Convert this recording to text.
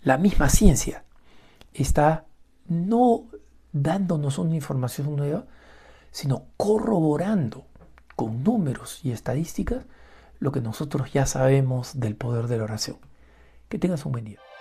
la misma ciencia está no dándonos una información nueva, sino corroborando con números y estadísticas lo que nosotros ya sabemos del poder de la oración. Que tengas un buen día.